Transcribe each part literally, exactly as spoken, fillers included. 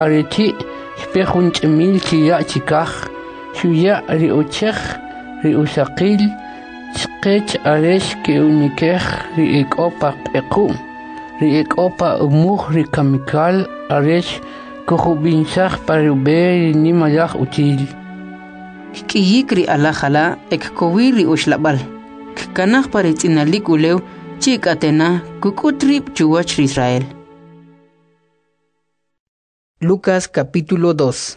Areti spejunch mil chiya chikaj shuya ri uchech ri usaqil chqech aresh ke unikej ri ekopa equ ri ekopa umuj ri kamikal aresh kujubinsaj parube ni malaj util kiyikri alajala ekkowiri ushlabal kanaj paritzinalik ulew chikatena kukutrip chuwach Israel. Lucas capítulo dos.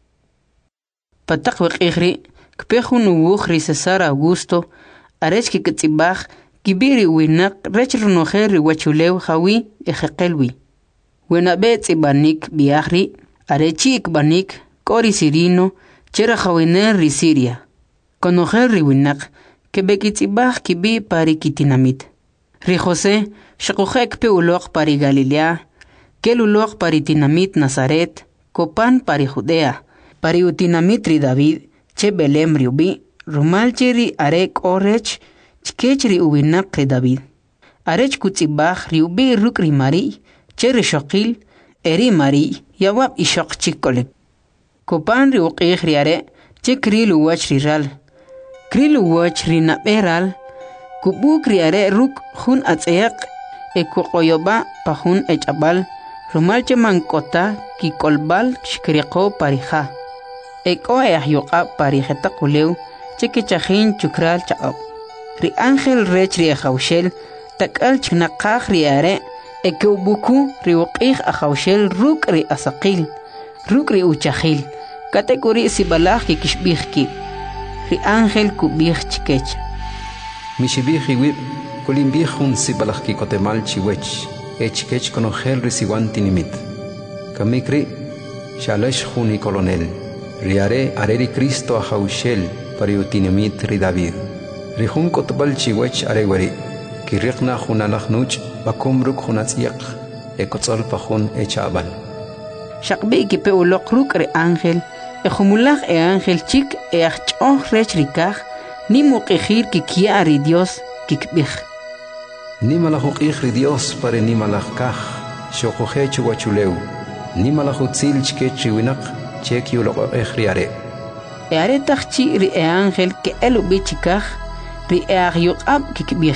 Patak wekihri kpejun uwuhri Cesar Augusto arech kikitzibaj kibiri winak rech runojer wachulew jawi ejekelwi. Wenabe tzibanik biahri arechi ikbanik kori sirino chera jawiner ri Siria. Konojer ri winak kebekitzibaj kibi pari kitinamit. Ri José shakujek pe ulok pari Galilea. Kel ulok pari tinamit Nazaret, copan pari Judea, pari utinamit ri David, che Belem riubi, rumal chiri arek orech, chkech ri uwinak ri David. Arech kutzibaj riubi ruk ri Mari, che ri shokil, eri Mari, yawab ishok chikolek. Copan ri uqij ri are, che kril uwach ri ral. Kril uwach ri naberal, kubuk ri are ruk hun atzeak, e kukoyoba pa hun echabal, rumalche mankota ki kolbal shkriqo parija. Eko eahyuqa parijeta kulew cheke chajin chukral chaab. Ri ángel rech ri ajawshel takal chnaqaj ri are eke buku ri uqij ajawshel ruk ri asaqil ruk ri uchajil katekuri sibalaj ki kishbijki. Ri ángel kubij chkech. Mishibij iwib kulimbij un sibalaj ki kotemal chiwech. Echkech conogel risiwan tinimit. Kamikri, shalesh juni colonel. Riare areri Cristo a jaushel pariutinimit ri David. Rihun kotbal chiwech arewari. Kirikna junalach nuch, bakumruk junatsiak. Ekotzol pajun echabal. Shakbi kipe ulok ruk re ángel. Ejumulach e ángel chik e achchoh rech rikaj. Ni muqijir kikia ri Dios kikbij. Ni malajukij ri Dios pare ni malajkaj, xokojechu wachuleu, ni malajutzil chkechi winak, cheki uloqoj ri are. E are tajchi ri e ángel ke elu bichikaj, ri e agyuqab kikbij.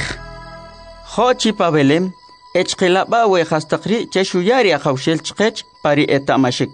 Xochi pa Belem, echqilaba we hastakri cheshuyari ajawshel chkech pari etamashik.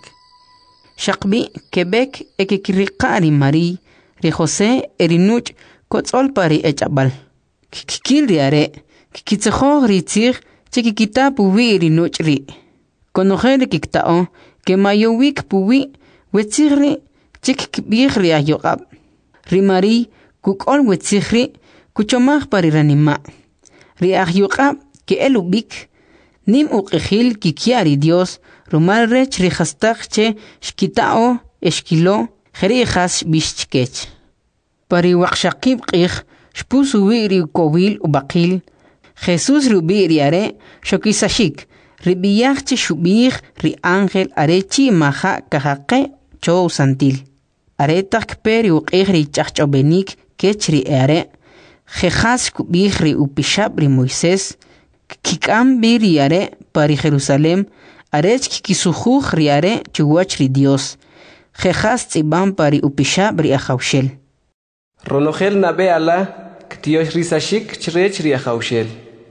Shakbi kebek ekikriqa ri Mari, ri José erinuch kotzol pari echabal. Kikil ri are, Kikitzejo ritzig, chiquita puwi rinuchri. Conojere kiktao, que mayowik puwi, wetzigri, chiquibigri ayogab. Rimari, kukol wetzigri, kuchomag pariranima. Ri ayogab, que elubik, nim uqijil kikiari Dios, rumal rech rihastag che, shkitao, eshkilo, jerijas bishchkech. Pari wakshakib qij, shpusuwi ri kowil ubakil, Jesús rubi riare, shokisashik, ribiyach shubir ri ángel arechi maja kajake chow santil. Aretak peri uqij ri chachchobenik kech ri are, jejas kubij ri upishab ri Moisés, kikam bir riare pari Jerusalem, arech kikisujuj riare chuwach ri Dios, jejas tzibam pari upishab ri ajawshel. Ronogel nabe ala, ktiosh risashik chrech ri ajawshel.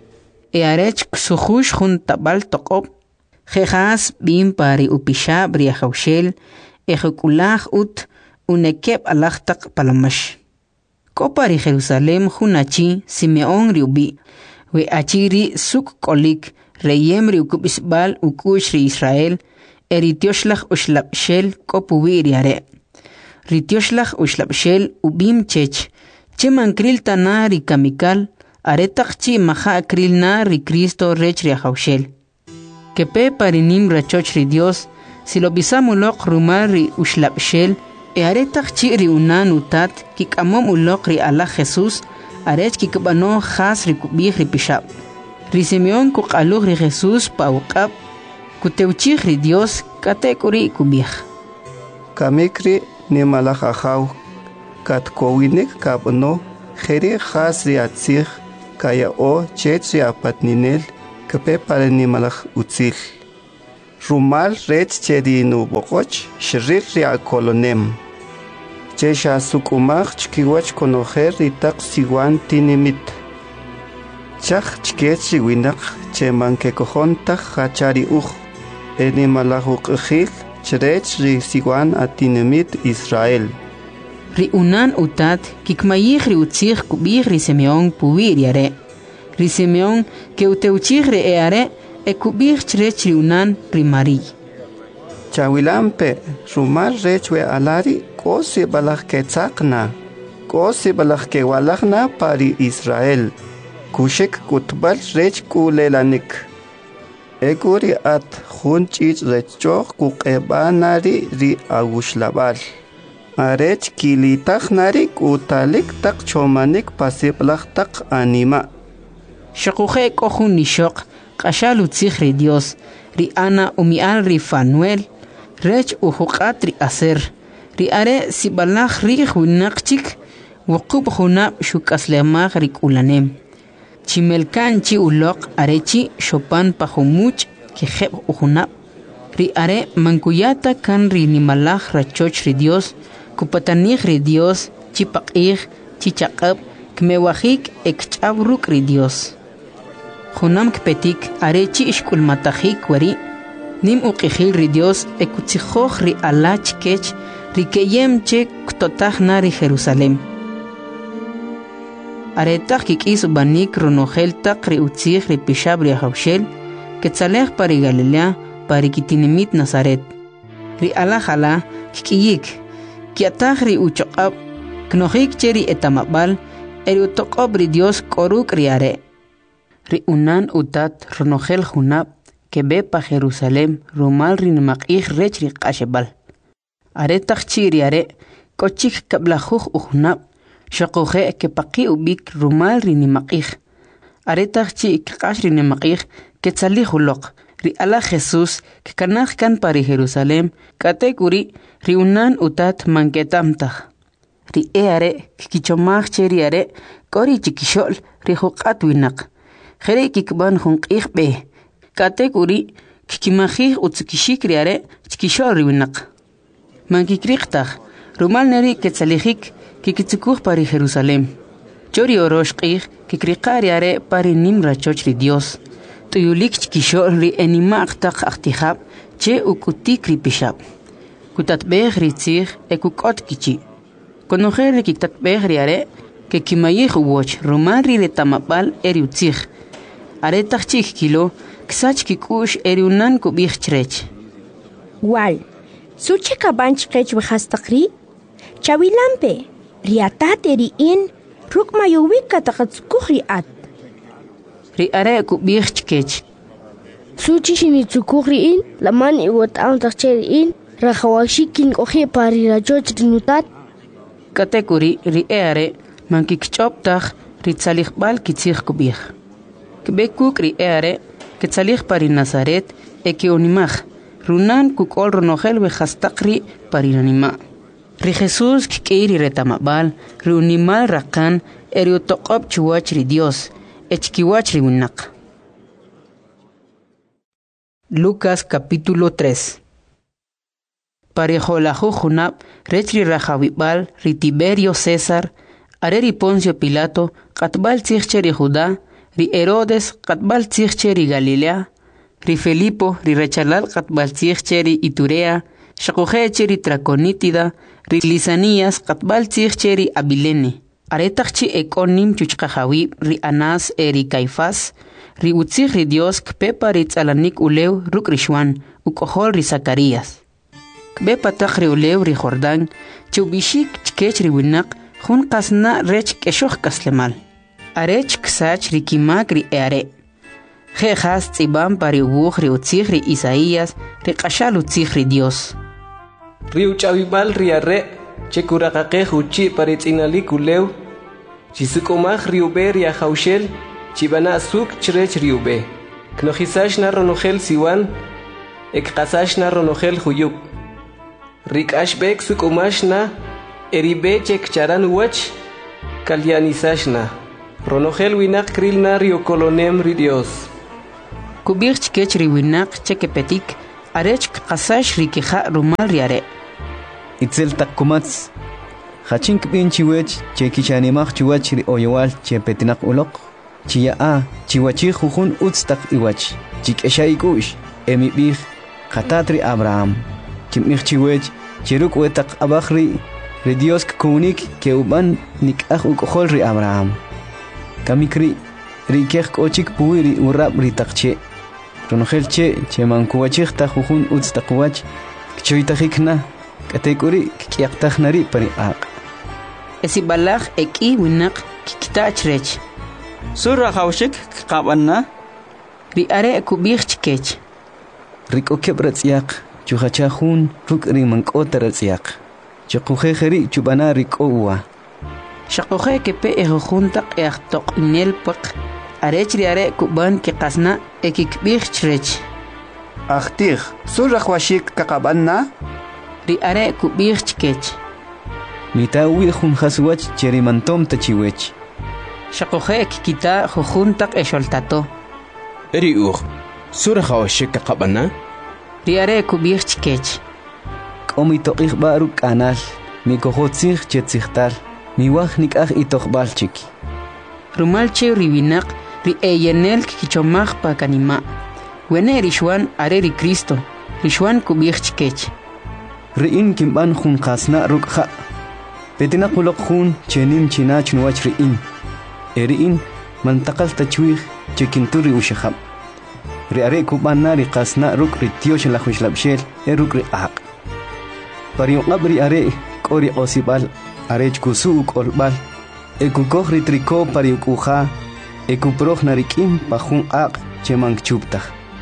E arech ksujush jun tabal toqob, jejas bim pari upishab ri ajawshel, ejekulaj ut unekeb alachtak palamash. Ko pari Jerusalem junachi Simeón riubi, we achiri suk kolik, reyem ri ukubisbal ukush ri Israel, eritioslach ushlapshel kopuwi riare. Ritioslach ushlapshel ubim chech, cheman kril tana ri kamikal, aretak chi maha kril na ri Cristo rech ri ajawshel. Kepe parinim rachoch ri Dios, si lo bisamulok rumar ri ushlapshel, e aretak chi ri unan utat, kikamom ulok ri ala Jesús, arech kikabano has ri kubih ri pishab. Ri Simeón kukaluj ri Jesús pa ukab, kuteuchih ri Dios, katekuri kubih. Kamikri ni malach ajaw, kat kowinik kabano, jeri has ri atzich, kaya o chet ri apatninel, kepe pare ni malach utzil. rumal rech cherinu boqoch shrir ria kolonem chesha sukumach chkiwach konojer ritaq siwan tinimit chach chkech winak chemanke kojontaj hachari uj eni malajuk khil chrech ri siwan atinimit Israel ri unan utat kikmayih ri utzig kubih ri Simeón pubir yare ri Simeón ke uteuchig ri eare e kubih chrech ri unan ri Mari chawilampe rumal rech we alari kosi balaj ke tzaqna kosi balaj ke walajna pari Israel kushik kutbal rech kulelanik eguri at khunchich rechog kuqebanari ri agushlabal arech kilitakhnari kutalik tak chomanik pasiblaj tak anima shaquje kohun nishoq qashal utzig ri Dios ri Ana umial ri Fanuel rech uhuqat ri Aser ri are sibalaj ri hunaqchik wuqub hunab shukaslemag ri kulanem chimelkan chi uloq arechi shopan pajumuch ki jeb uhunab ri are mankuyata kan ri nimalaj rachoch ri Dios kupatanig ri Dios chipaqig chichaqab kmewajik ekchabruk ri Dios junam kpetik arechi ishkulmatajik wari nim uqijil ri Dios ekutzijoj ri alach kech ri keyem che ktotajna ri Jerusalem aretaj kik'is banik ronojel taq ri utzij ri pishab ri hawshel ketzalej pari Galilea pari kitinimit Nazaret ri alajala kik'iyik kiataj ri uchoqab knojik che ri etamabal eri utoqob ri Dios koruk ri are ri unan utat ronojel junab kebe pa Jerusalem rumal ri nimaqij rech ri qashebal aretaj chi ri are kochik kablajuj ujunab shaqoje ke paqi ubik rumal ri nimaqij aretaj chi qash ri nimaqij ke tzali huloq ri ala Jesús ke kanaj kan pari Jerusalem katekuri ri unan utat manketamtaj ri eare kichomaj che ri are kori chikishol ri huqat winaq jere kikban junqij be katekuri kikimajij utzikishik ri are chikishol ri winaq mankikriqtaj rumal neri ke tzalijik kikitzikuj pari Jerusalem chori oroshqij kikriqari are pari nimra choch ri Dios tuyulik chkishol ri enimaq taq aqtijab che ukutik ri pishab kutatbej ri tzij ekukot kichi konojer ri kitatbej ri are ke kimayij uwoch rumal ri retamabal eri utzij are taqchik kilo ksach kikush eri unan kubij chrech wal suche kabanch qech wehastaqri chawilampe riatat eri in ruk mayuwik kataqatzkuj riat ri are kubij chkech suchi shinitzkuj riin laman iwat antaqche riin rajawashikin oje pari rajoch rinutat katekuri ri are mankikchoptaj ri tzaliqbal kitzij kubij kbekuk ri are ketzalij pari Nazaret eke unimaj runan kukol ronojel wejastaqri pari anima ri Jesús kik'iri retamabal ri unimal raqan eri utoqob chuwach ri Dios echkiwach ri winaq Lucas capítulo tres Parejolaju junab rech ri rajawibal ri Tiberio César are ri Poncio Pilato qatbal tzijche ri Judá ri Herodes qatbal tzijche ri Galilea ri Felipo ri rechalal qatbal tzijche ri Iturea shaqoje ri Traconítida ri Lisanías qatbal tzijche ri Abilene aretajchi ekonim chuchqajawi ri Anás eri Caifás ri utzij ri Dios kpepa ri tzalanik ulew ruk ri Xuan ukojol ri Zacarías kbepa taq ri ulew ri Jordán chubishik chkech ri winaq jun qasna rech keshoj kaslemal arech ksach ri kimak ri eare jejas tzibam pari ubuj ri utzij ri Isaías ri qashal utzij ri Dios ri uchawimal ri are chekuraqaqej uchi pari tzinalik ulew chisukumaj ri ube ri ajawshel chibana suk chrech ri ube knojisash na ronojel siwan ekqasash na ronojel huyuk rik'ashbek sukumash na eribe chek charan uwach kalyanisash na ronojel winaq kril na ri okolonem ri Dios kubij chkech ri winaq chekepetik arech qasash rikiha rumal riare. Itzel takkumats. Hachink bin chiwech che kichanimach chiwach ri oyawal che petinak ulok. Chia a chiwachi jujun utstak iwach. Chik eshaikush emi bih katatri Abraham. Chimich chiwech cheruk wetak abakhri ri Dios kunik ke uban nik akh ukhol ri Abraham. Kamikri ri kekh kochik puiri urab ri takche. Ronogel che che mankuwachik ta jujun utstak wach. Kchoitakikna katekuri kiaktakhnari pari aq. Esibalach eki winak kikitachrech. Surra hawshik qabanna. Riare kubich chkech. Riko kebratsiaq chuhachahun ruk ri mankotaratsiaq. Chukujejeri chubana riko uwa. Shaqoje kepe ejuntaq eaqtoq inelpaq. Arech riare kuban ke qasna ekikbich chrech. Achtih, surra hwashik kaqabanna. Riare kubich chkech. Mitawi jun haswach cherimantom tachiwech. Shaqoje kikita jujuntaq esholtato. Eri ur, surra hawashik kaqabanna. Riare kubich chkech. Komi toqih baru kanal, mi kohotzih chetzihtal, mi waj nikaj itoqbalchik. Rumalche ribinak ri eyenel kichomaj pa kanima. Wene rishwan are ri Cristo, rishwan kubich chkech. Riin kimban jun qasna rukha. Petina qulok jun chenim chinach nuwach riin. Eriin mantaqal tachwih chekinturi ushahab. Riare kubanna ri qasna ruk ri tiosh la khushlabshel eruk ri aq. Pariyo qabri are qori osibal arech kusu kolbal. Ekukoj ri triko pariyo kuja. Ekuproj narikim pajun aq chemang chuptaj.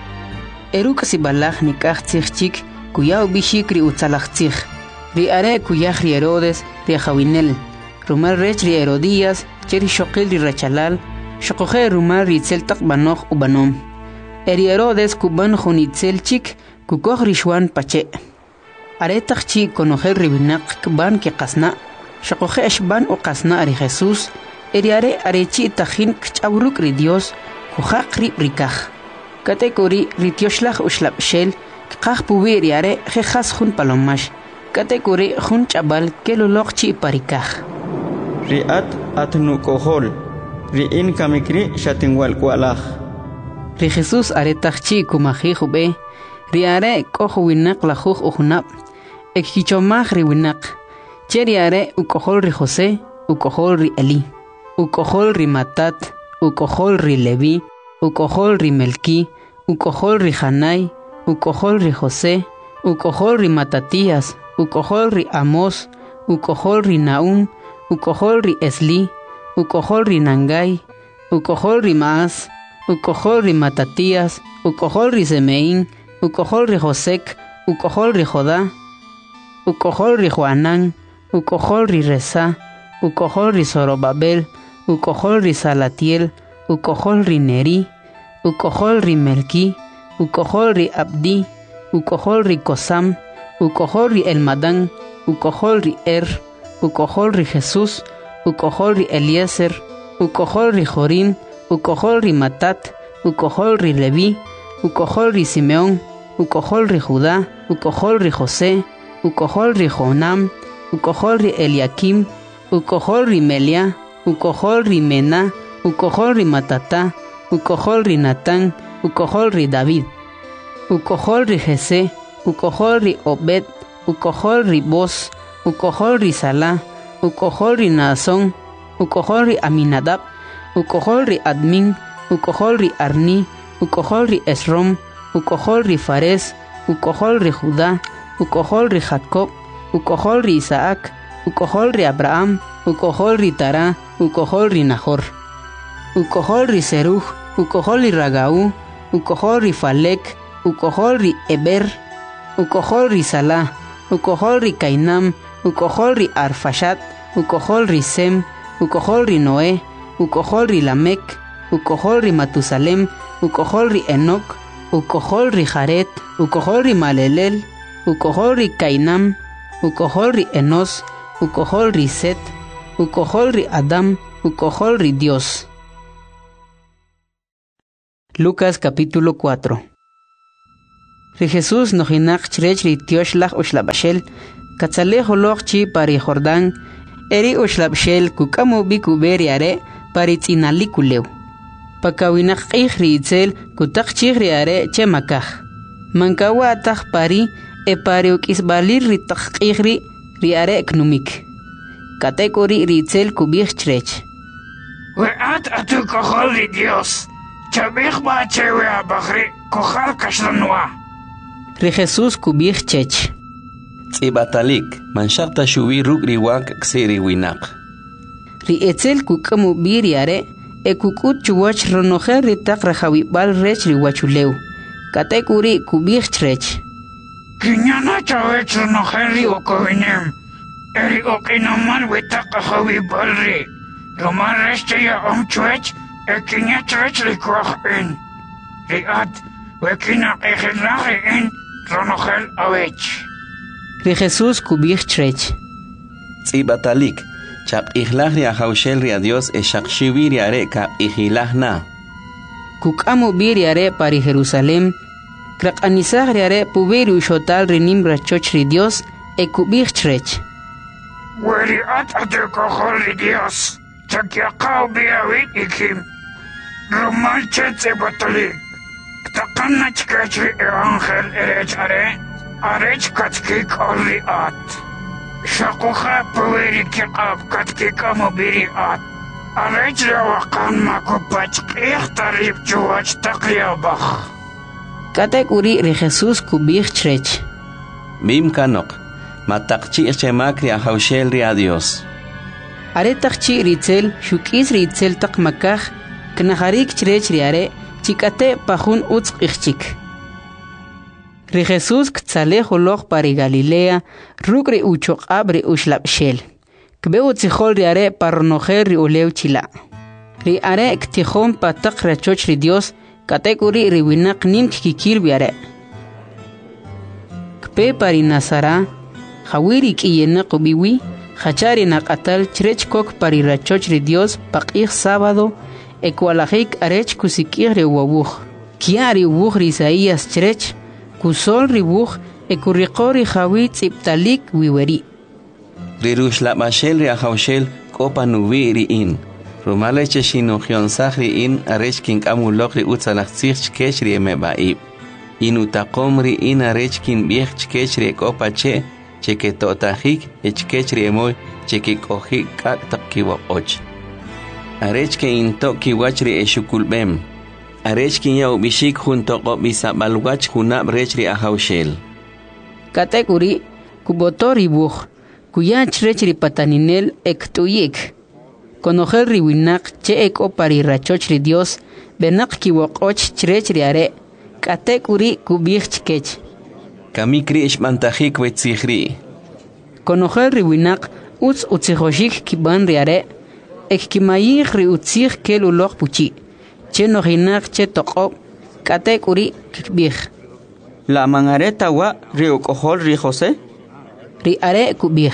Eruk sibalaj nikaj tzihchik kuyaw bishik ri utzalajtzij. Ri are kuyaj ri Herodes ri Jawinel. Rumal rech ri Herodías cheri shoqil ri Rachalal. Shoqoje rumal ri tzeltaq banoj ubanom. Eri Herodes kuban junitzel chik kukoj ri shwan pache. Aretaj chi konojel ri binak kban ke qasna. Shoqoje eshban u qasna ri Jesús. Eri are arechi tajin kchawruk ri Dios kujaq ri rikaj. Katekori ri tioshlaj ushlabshel kqaj puwi ri are jejas jun palomash. Katekori jun chabal keloloq chi parikaj. Riat atnu kohol. Riin kamikri shatinwal kwalaj. Ri Jesús aretaj chi kumaji jube. Ri are kojo winak la juj ujunab. Ekkichomaj ri winak. Cheri are ukojol ri José, ukojol ri Eli. Ukojol ri Matat, ukojol ri Levi, ukojol ri Melki, ukojol ri Hanai, ukojol ri José, ukojol ri Matatías, ukojol ri Amos, ukojol ri Naum, ukojol ri Esli, ukojol ri Nangai, ukojol ri Maas, ukojol ri Matatías, ukojol ri Semeín, ukojol ri Josek, ukojol ri Jodá, ukojol ri Joanán, ukojol ri Resa, ukojol ri Zorobabel, ukojol ri Salatiel, ukojol ri Neri, ukojol ri Melki, ukojol ri Abdi, ukojol ri Kosam, ukojol ri Elmadán, ukojol ri Er, ukojol ri Jesús, ukojol ri Eliezer, ukojol ri Jorim, ukojol ri Matat, ukojol ri Levi, ukojol ri Simeón, ukojol ri Judá, ukojol ri José, ukojol ri Jonam, ukojol ri Eliakim, ukojol ri Melia, ukojol ri Mena, ukojol ri Matatá, ukojol ri Natán, ukojol ri David, ukojol ri Jesé, ukojol ri Obed, ukojol ri Boz, ukojol ri Salá, ukojol ri Naasón, ukojol ri Aminadab, ukojol ri Admin, ukojol ri Arni, ukojol ri Esrom, ukojol ri Fares, ukojol ri Judá, ukojol ri Jacob, ukojol ri Isaac, ukojol ri Abraham, ukojol ri Tará, ukojol ri Nahor, ukojol ri Seruj, ukojol ri Ragaú, ukojol ri Falek, ukojol ri Eber, ukojol ri Salá, ukojol ri Cainam, ukojol ri Arfashat, ukojol ri Sem, ukojol ri Noé, ukojol ri Lamec, ukojol ri Matusalem, ukojol ri Enoc, ukojol ri Jaret, ukojol ri Malelel, ukojol ri Cainam, ukojol ri Enos, ukojol ri Set, ukojol ri Adam, ukojol ri Dios. Lucas capítulo cuatro. Ri Jesús nojinak chrech ri tiosh lach ushlabashel, katzale holoch chi pari Jordán, eri ushlabashel kukamu bikuberi are pari tzinalikulew. Pakawinak ich ri itzel kutak chigri are che makaj. Mankawa atak pari e pari ukisbalir ri tak igri ri are knumik. Katekori ri itzel kubich chrech. Weat atu kohol ri Dios, chabich ba chewe abachri kohal kashlanua. Ri Jesús kubich chech. Tzibatalik, manshakta shubi ruk riwak ksiri winak. Ri etzel kukamu biri are, e kukut chuwach ronojer ri tak rajawibal rech ri wachuleu. Katekuri kubich chrech. Kinyana chawech ronojer ri okowinem, eri okinaman witak rajawibal ri. Roman reste ya omchwech, e kinya chrech ri kwach in. Ri at, wekina egenrache in, ronojer awech. Ri Jesús kubich chrech. Tzibatalik, chap ihlach ri ahaushel ri a Dios e shakshivi ri are ka ihilach na. Kukamu biri are pari Jerusalem, krak anisach ri are puberi ushotal ri nimra choch ri Dios e kubich chrech. Weri at ate kohol ri Dios, chakyakaw biyawit ikim. Romal chet Tzibatalik, ktakan na chkech ri evangel erech are, arech katkik olri at. Shakuha paweri kikab katkika mobiri at. Arech rawakan makupach ikhtarib chuwach takliyabach. Katek uri ri Jesús kubich chrech. Bim kanok, matakchi chemakri ahaushel ri a Dios. Are takchi ritzel, shukis ritzel tak makaj, knaharik chrech ri are, chikate pajun utz ichchik. Ri Jesús ktzale holoch pari Galilea, rugri uchok abre ushlabshel. Kbe utzihol ri are parnojer ri ulew chila. Ri are ktihon patak rachoch ri Dios, katekuri ri winak nim kikil bi are. Kbe pari Nazara, hawiri kiyena kubiwi, hachari nakatal chrech kok pari rachoch ri Dios pakich sábado, ekwalajik arech kusikir ri wabuch. Kiari ubuch ri Isaías chrech, kusol ribuch e kurriqori jawi tziptalik wiweri. Rirush la bashel ri ahaushel kopa nuvi ri in. Rumale che shinochion sach ri in arech kin kamulok ri utzalach tzich chkech ri emebaib. In utakom ri in arech kin biech chkech ri kopa che che ke totajik e chkech ri emoy che ke kohik kak tak kiwa och. Arech ke in to kiwach ri eshukulbem. Arech kinya ubishik junto ko bisabalwach junab rech ri ahaushel. Katekuri kubotori buch, kuya chrech ri pataninel ektuyik. Konojel ri winak che eko pari rachoch ri Dios, benak kiwokoch chrech ri are, katekuri kubich chkech. Kamikri ishmantajik wetzihri. Konojel ri winak utz utzihoshik kiban ri are, ek kimayich ri utzich kel ulok puchi. Che nojinak che toko, katek uri kikbich. La mangareta wa rio kohol ri José? Ri are kubich.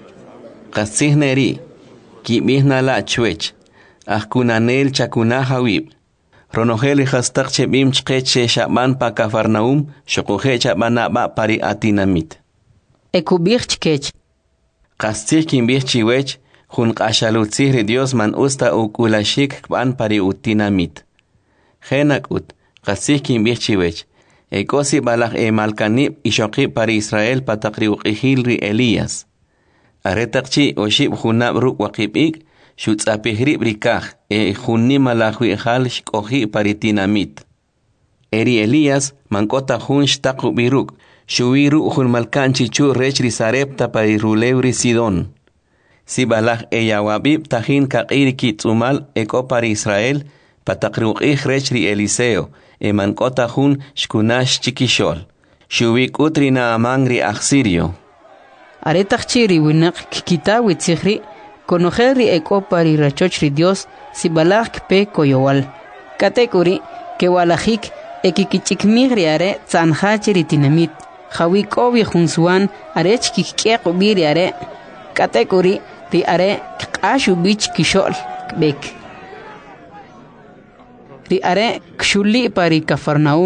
Katsihneri, kibich na la chwech, ahkunanel chakuna hawib. Ronojeli hastak che bim chkeche shaban pa Kafarnaum, shokohe chabana ba pari atinamit. E kubich chkech. Kastik kimbich chiwech, jun kashalutzihri Dios man usta ukulashik kban pari utinamit. Genak ut, kastik kimbich chiwech, e kosi balach e malkanib ishoki pari Israel patakri uqihilri Elías. Aretakchi oshib junab ruk wakibik, shutzapihri brikaj, e junni malachwi ejal shkohi pari tinamit. Eri Elías mankota jun shtaku biruk, shuwiru jun malkanchi chu rechri sarepta pari rulewri Sidon. Si balach e yawabib tajin kakiri kitzumal eko pari Israel, patakruqih rechri Eliseo, e mankota jun shkunash chikishol. Shubik utri na amangri aksirio. Aretakchiri winak kikita witzihri, konojeri eko pari rachochri Dios, si balach pe koyowal. Katekuri, ke walajik, ekikichikmigri are, zanhachiri tinamit. Hawik obi junsuan, arech kikieko biri are. Katekuri, ri are, kashu bich kishol, bek. Ri are, kshuli pari Kafarnaum,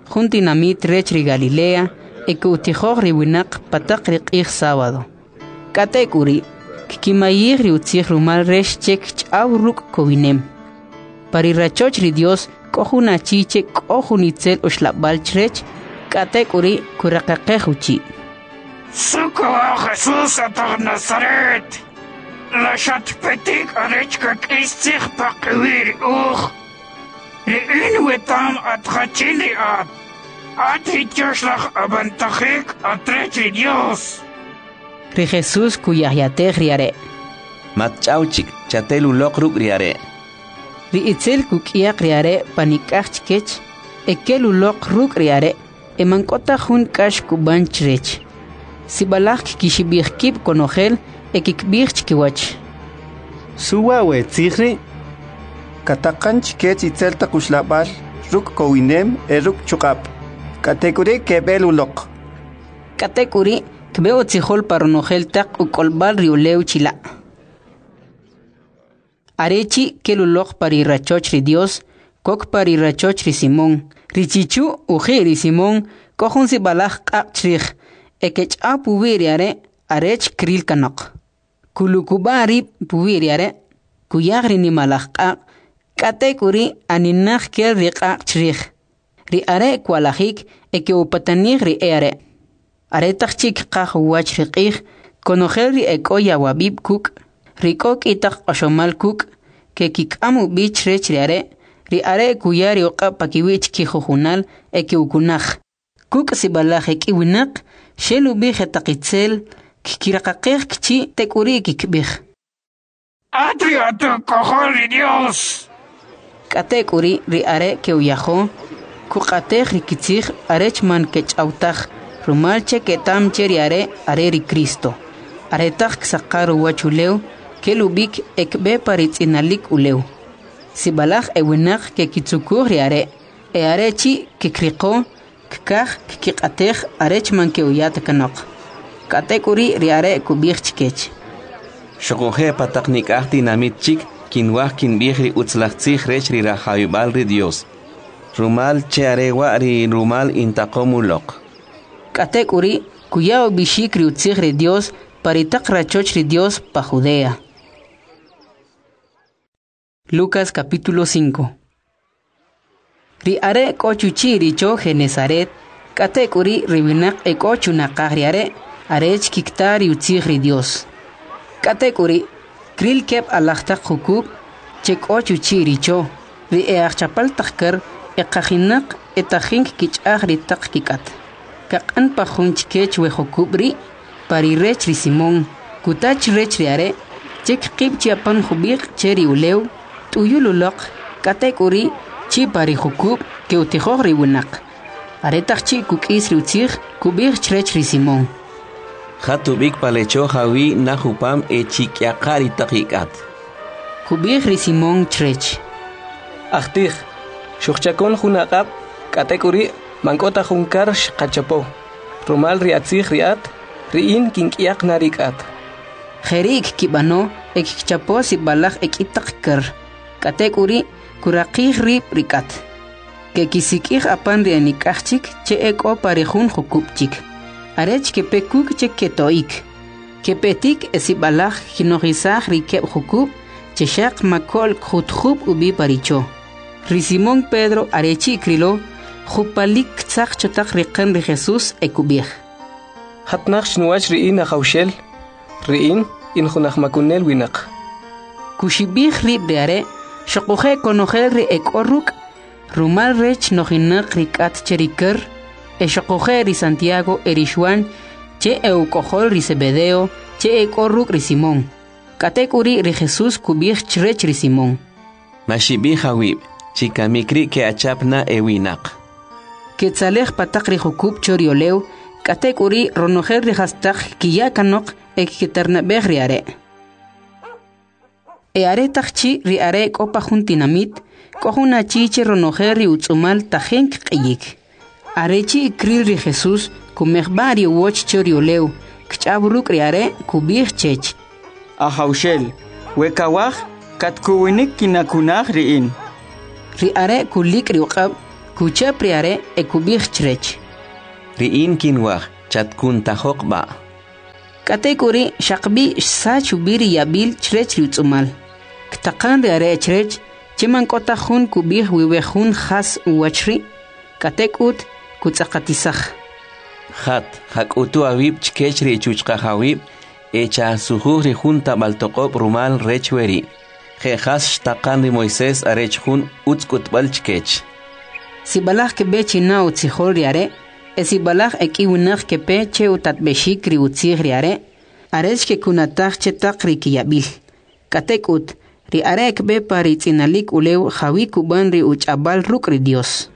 juntinamit rech ri Galilea e que utijog ri winak patak ri q'ij sábado. Katek uri, kikimayig ri utzig rumal resh chek ch'aw ruk kowinem. Pari rachoch ri Dios kohuna chiche kohunitzel ushlabal chrech, katek uri kurakakej uchi. Suko Jesús atar Nazaret, la shatpetik arechka kistig pakwir uch. Ri inwetam atchachili at, at hitjoslach abantachik atrechi Dios. Ri Jesús kuyahyatej riare. Matchauchik, chatelu lokruk riare. Ri itzel kukiak riare panikach chikech, ekelu lokruk riare, emankota jun kash kuban chrech. Sibalach kishibich kip konogel, ekikbich chikiwach. Suwawe tzigri, Katakan chikech itzel takushlabal, ruk kowinem e ruk chukap. Katekuri kebel ulok. Katekuri, kbeo tzihol paronogel tak ukolbal riuleu chila. Arechi kelulok pari rachoch ri Dios, kok pari rachoch ri Simón. Richichu uji ri Simón, kohun sibalach kak chrich, ekech a pubiriare, arech kril kanok. Kulukubari pubiriare, kuyagri ni malach kak, katekuri aninach kel ri kak chrich. Ri are kwalajik, eke upatanig ri eare. Are tachchik kak wach ri qich, konogel ri ekoya wabib kuk, Rikok itak ashomal kuk, ke kikamu bich rech riare, ri are kuyari oqa pakiwich kijujunal eke ukunaj. Kuk sibalaj eki winak, shelu bije takitzel, kikirakakej kchi tekuri kikbij. Atriatu kojoli Dios. Katekuri ri are ke uyajo, kukatej rikitzij arech man kech autaj, rumalche ketam cheri are are ri Cristo. Aretaj ksakaru wachuleu, kelubik ekbe paritz inalik uleu. Sibalach ewinak ke kitsukur riare, e arechi kikriko, kikaj kikikatej arech man ke uyat kanok. Katekuri riare kubich chikech. Shokoje pataknik ahti namit chik, kinwah kinbihri utzlachtzich rech ri rahayubal ri Dios. Rumal che arewa ri rumal intakomulok. Katekuri kuyao bishik ri utzich ri Dios, paritak rachoch ri Dios pa Judea. Lucas capítulo cinco. Ri are kochuchi richo Genezaret, katekuri ribinak e kochu nakahriare, arech kiktari utzich ri Dios. Katekuri, kril kep alachtak hukub, chek ochuchi richo, ri e achapal takkar, e kahinak e tahink kichah ri tak kikat. Kakan pa hunchkech we hukub ri, pari rech ri Simón, kutach rech riare, chek kip chiapan hubik cheri uleu, tuyululok, katekuri, chi pari hukub, ke utihog ri winak. Aretach chi kukis ri utzich, kubik chrech ri Simón. Hatubik palecho hawi nahupam e chikyakari takikat. Kubik ri Simón chrech. Achtich, shukchakon hunakap, katekuri, mankota hunkar shkachapo. Rumal riatzich riat, riin kinkiak narikat. Jerik kibano, ekikchapo si balak ekitakkar. Katekuri, kurakih rip rikat. Ke kisikih apan rianikachik, che eko parejun hukupchik. Arech ke pekuk che ketoik. Ke petik esibalak kinogisah rikep hukup, che shak makol khutkhub ubi paricho. Risimón Pedro arechi krilo, hupalik tzak chotak rikan ri Jesus ekubih. Hatnach shnuach riin achaushel, riin in hunach makunel winak. Kushibih rib riare, shokuhe konogel ri ekorruk, rumal rech nohinak rikat cherikar, e shokuhe ri Santiago erishwan, che eukohol ri Zebedeo, che ekorruk ri Simón. Katekuri ri Jesus kubih chrech ri Simón. Mashibih hawib, chikamikri ke achapna ewinak. Ketzalej patak ri hukub chorioleu, katekuri ronoher ri hastak kiyakanok ekiternabeh riare. E are takchi ri are kopa juntinamit, kohuna chiche ronoher ri utzumal tajenk qiyik. Arechi kril ri Jesus, kumehbari woch chorioleu, kchaburuk ri are kubih chech. Ahaushel, wekawah, katkuwinik kinakunah riin. Ri are kulik ri uqab, kucha priare ekubih chrech. Riin kinwag chat kun tahok ba. Katekuri shakbi sachu biri yabil chrech riutsumal. Ktakan riare chrech cheman kota hun kubih wiwe hun khas uwachri. Katekut kutsakatisach. Khat hak utu awib chkechri chuchka hawib echa suhuri junta baltokop rumal rechweri. Khas shtakan ri Moisés arech hun utskut balchkech. Si balach ke bechi na utzihol riare, e si balach eki unach ke peche utat beshik ri utzih riare, arech ke kunatach chetak ri kiyabil. Katek ut, ri arek be pari tzinalik ulew hawi kuban ri uchabal ruk ri Dios.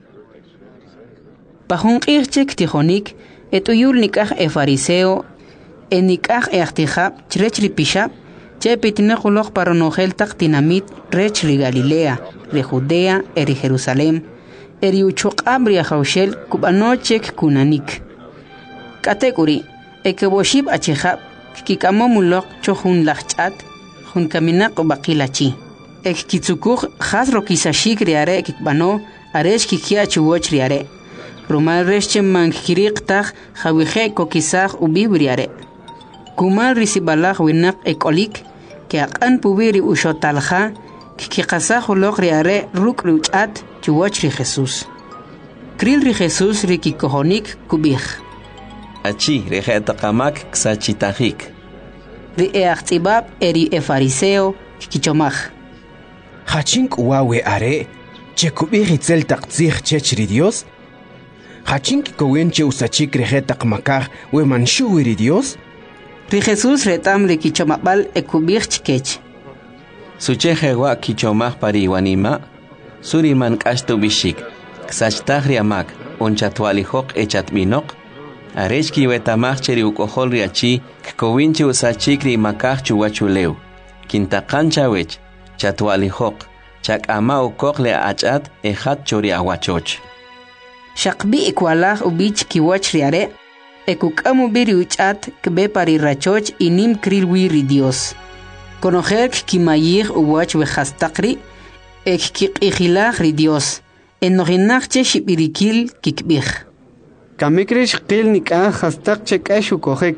Pahun kirchek tijonik, et uyul nikach e fariseo, e nikach e achtijab, chrech ri pishab, che pitinejoloch paronogel tak tinamit, rech ri Galilea, ri Judea, e ri Jerusalem, eri uchuqab ri Jaushel kubanochek kunanik. Katekuri, e keboshib achijab, kikamomulok chohun lachchat, hun kaminak bakilachi. E kitsukuch hasro kisashik riare kikbano, aresh kikia chuwoch riare. Rumal resche mankirik tach jawihe kokisach ubibriare. Kumal risibalach winak ekolik, ke akan pubiri ushotalja, kikasach ulok riare ruk ruchat, chuwoch ri Jesús. Kril ri Jesús ri kikohonik kubich. Achi rejetakamak ksachitahik. Ri eachtibab eri e fariseo kichomach. Hachink uawe are, che kubich itzel taktzich chech ri Dios? Hachink kowenche usachik rejetakmakach we manshu ri Dios? Ri Jesús retam ri kichomabal e kubich chikech. Sucheje wa kichomach pari wanima, suriman kashtu bishik, ksachitahri amak, onchatwalijok echatminok, arechki wetamach cheri ukohol riachi, kkowinche usachik ri makach chuwachulew, kintakancha wech, chatwalijok, chak ama ukok le achat ejat chori awachoch. Shakbi ikwalach ubich kiwach riare, ekukamu biri uchat kbe pari rachoch inim krilwi ri Dios. Conocer kimayir uwach wechastakri, ek kikijilach ri Dios. Enoginachche shipirikil kikbich. Kamikrish qil nikah hastakche kashu kohek.